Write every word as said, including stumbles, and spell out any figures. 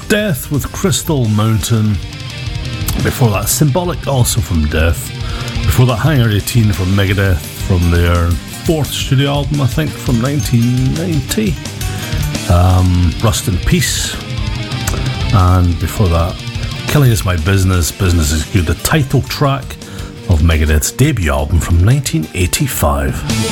Death with Crystal Mountain. Before that, Symbolic, also from Death. Before that, Hangar eighteen from Megadeth, from their fourth studio album, I think, from nineteen ninety. Um, Rust in Peace. And before that, Killing Is My Business, Business Is Good, the title track of Megadeth's debut album from nineteen eighty-five.